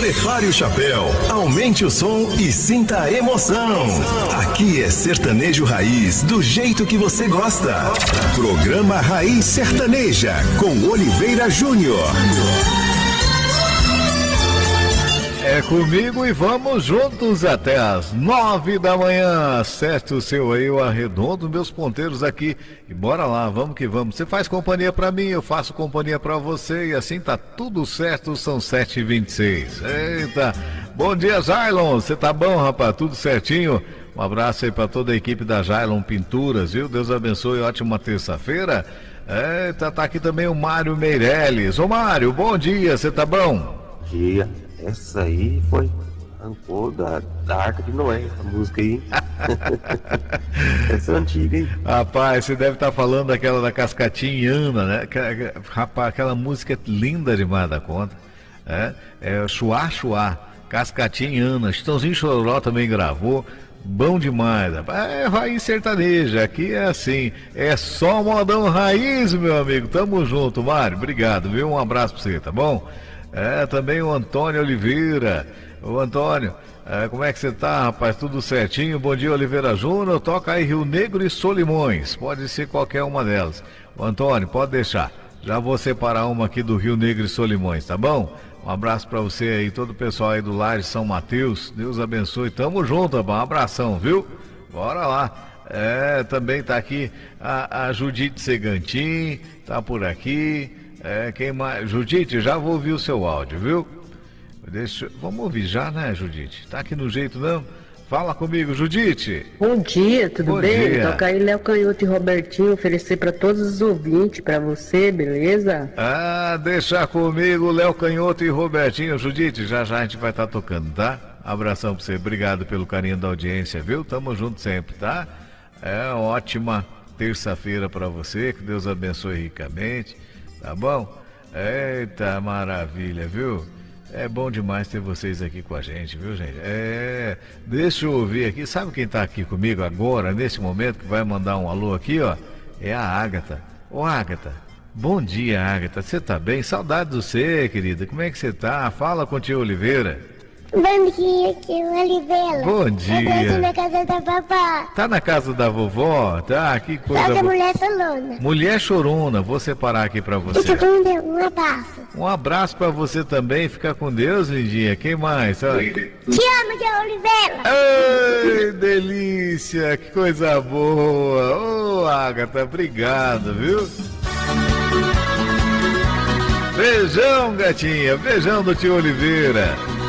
Prepare o chapéu, aumente o som e sinta a emoção. Aqui é Sertanejo Raiz, do jeito que você gosta. Programa Raiz Sertaneja, com Oliveira Júnior. É comigo e vamos juntos até as 9 da manhã. Certo, seu aí, eu arredondo meus ponteiros aqui. E bora lá, vamos que vamos. Você faz companhia pra mim, eu faço companhia pra você. E assim tá tudo certo, são 7h26. Eita, bom dia, Jailon. Você tá bom, rapaz? Tudo certinho? Um abraço aí pra toda a equipe da Jailon Pinturas, viu? Deus abençoe, ótima terça-feira. Eita, tá aqui também o Mário Meirelles. Ô Mário, bom dia, você tá bom? Bom dia. Essa aí foi rancor da Arca de Noé, essa música aí. Essa é antiga, hein? Rapaz, você deve estar falando daquela da Cascatinhana, né? Rapaz, aquela música é linda demais da conta. É Chuá Chuá, Cascatinhana, Chitãozinho Chororó também gravou. Bom demais, rapaz. É raiz sertaneja, aqui é assim, é só modão raiz, meu amigo. Tamo junto, Mário, obrigado, viu? Um abraço pra você, tá bom? Também o Antônio Oliveira. Ô Antônio, como é que você tá, rapaz? Tudo certinho? Bom dia, Oliveira Júnior. Toca aí Rio Negro e Solimões. Pode ser qualquer uma delas. Ô Antônio, pode deixar. Já vou separar uma aqui do Rio Negro e Solimões, tá bom? Um abraço pra você aí, todo o pessoal aí do Lar de São Mateus. Deus abençoe. Tamo junto, rapaz. Um abração, viu? Bora lá. Também tá aqui a Judite Segantin, tá por aqui. Quem mais? Judite, já vou ouvir o seu áudio, viu? Vamos ouvir já, né, Judite? Tá aqui no jeito, não? Fala comigo, Judite. Bom dia, tudo Bom bem? dia. Toca aí Léo Canhoto e Robertinho, oferecer para todos os ouvintes, para você, beleza? Deixa comigo, Léo Canhoto e Robertinho. Judite, já já a gente vai estar tocando, tá? Abração pra você, obrigado pelo carinho da audiência, viu? Tamo junto sempre, tá? Ótima terça-feira pra você, que Deus abençoe ricamente. Tá bom? Eita, maravilha, viu? É bom demais ter vocês aqui com a gente, viu, gente? Deixa eu ouvir aqui. Sabe quem tá aqui comigo agora, nesse momento, que vai mandar um alô aqui, ó? É a Ágata. Ô, Ágata, bom dia, Ágata. Você tá bem? Saudade de você, querida. Como é que você tá? Fala com o tio Oliveira. Bom dia, tio Oliveira. Bom dia. Eu tô na casa da vovó. Tá na casa da vovó? Tá, que coisa Só da boa. mulher chorona. Mulher chorona, vou separar aqui pra você. Fica com Deus, um abraço. Um abraço pra você também, fica com Deus, lindinha. Quem mais? Te amo, tio Oliveira. Ai, delícia, que coisa boa. Ô, Ágata, obrigado, viu? Beijão, gatinha, beijão do tio Oliveira.